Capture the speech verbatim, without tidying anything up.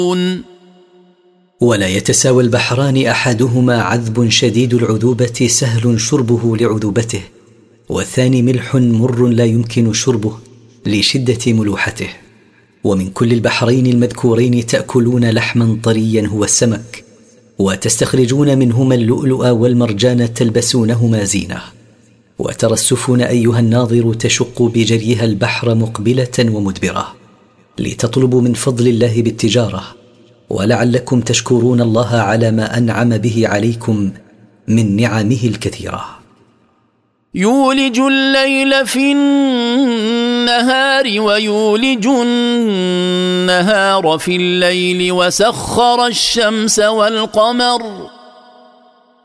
ولا يتساوى البحران أحدهما عذب شديد العذوبة سهل شربه لعذوبته، والثاني ملح مر لا يمكن شربه لشدة ملوحته. ومن كل البحرين المذكورين تأكلون لحما طريا هو السمك، وتستخرجون منهما اللؤلؤ والمرجان تلبسونهما زينة. وترى السفن أيها الناظر تشق بجريها البحر مقبلة ومدبرة لتطلبوا من فضل الله بالتجارة، ولعلكم تشكرون الله على ما أنعم به عليكم من نعمه الكثيرة. يولج الليل في النهار ويولج النهار في الليل وسخر الشمس والقمر